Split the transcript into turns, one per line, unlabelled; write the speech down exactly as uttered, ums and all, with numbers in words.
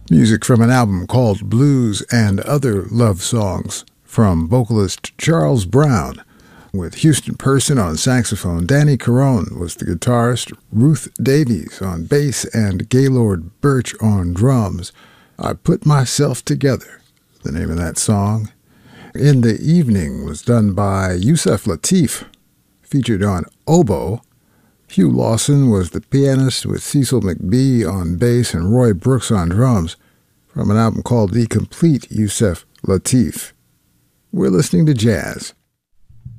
Music from an album called Blues and Other Love Songs from vocalist Charles Brown, with Houston Person on saxophone. Danny Carone was the guitarist, Ruth Davies on bass, and Gaylord Birch on drums. I Put Myself Together, the name of that song. In the Evening was done by Yusef Lateef, featured on oboe. Hugh Lawson was the pianist, with Cecil McBee on bass and Roy Brooks on drums, from an album called The Complete Yusef Lateef. We're listening to jazz